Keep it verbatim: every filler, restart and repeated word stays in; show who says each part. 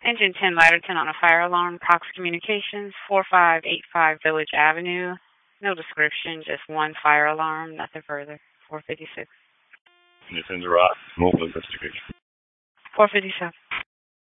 Speaker 1: Engine ten Latterton on a fire alarm. Cox Communications, four five eight five Village Avenue. No description, just one fire alarm, nothing further. four fifty-six.
Speaker 2: This is Ross. Mobile investigation.
Speaker 1: four fifty-seven.